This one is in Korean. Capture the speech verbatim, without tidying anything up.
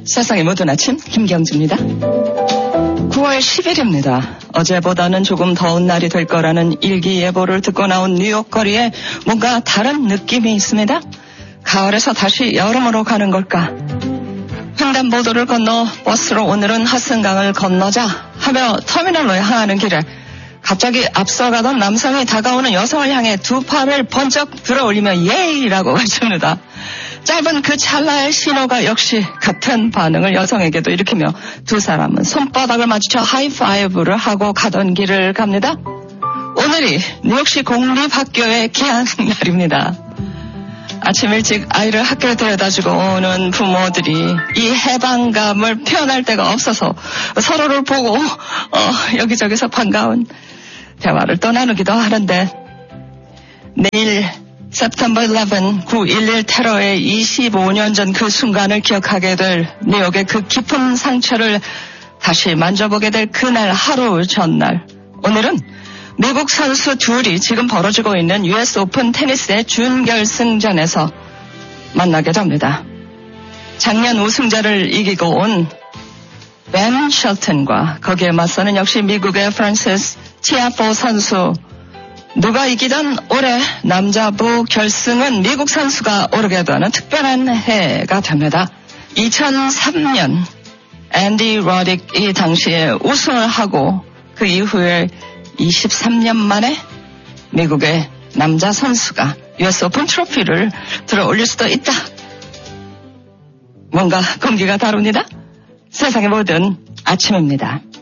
세상의 모든 아침 김경주입니다. 구월 십일입니다. 어제보다는 조금 더운 날이 될 거라는 일기예보를 듣고 나온 뉴욕 거리에 뭔가 다른 느낌이 있습니다. 가을에서 다시 여름으로 가는 걸까? 횡단보도를 건너 버스로 오늘은 하승강을 건너자 하며 터미널로 향하는 길에 갑자기 앞서가던 남성이 다가오는 여성을 향해 두 팔을 번쩍 들어올리며 예이라고 외칩니다. 짧은 그 찰나의 신호가 역시 같은 반응을 여성에게도 일으키며 두 사람은 손바닥을 마주쳐 하이파이브를 하고 가던 길을 갑니다. 오늘이 뉴욕시 공립학교의 귀한 날입니다. 아침 일찍 아이를 학교에 데려다주고 오는 부모들이 이 해방감을 표현할 데가 없어서 서로를 보고 어, 여기저기서 반가운 대화를 또 나누기도 하는데 내일 September eleventh 구 일일 테러의 이십오 년 전 그 순간을 기억하게 될 뉴욕의 그 깊은 상처를 다시 만져보게 될 그날 하루 전날 오늘은 미국 선수 둘이 지금 벌어지고 있는 유에스 오픈 테니스의 준결승전에서 만나게 됩니다. 작년 우승자를 이기고 온 벤 셜튼과 거기에 맞서는 역시 미국의 프란시스 티아포 선수. 누가 이기던 올해 남자부 결승은 미국 선수가 오르게 되는 특별한 해가 됩니다. 이천삼 년 앤디 러딕이 당시에 우승을 하고 그 이후에 이십삼 년 만에 미국의 남자 선수가 유에스 오픈 트로피를 들어 올릴 수도 있다. 뭔가 공기가 다릅니다. 세상의 모든 아침입니다.